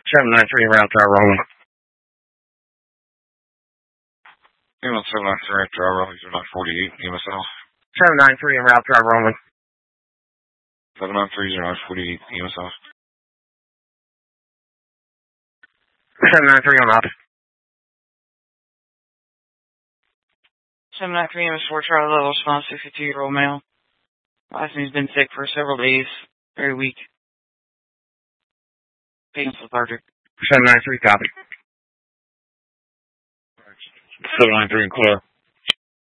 793 route drive rolling. Email 793 drive rolling 0948, EMS South. 793 en route drive rolling. 793 0948, EMS South. 793 on up. 793 EMS4 Charlie Level response, 62-year-old male. He's been sick for several days, very weak. Patient's lethargic. 793 copy. 793 and clear.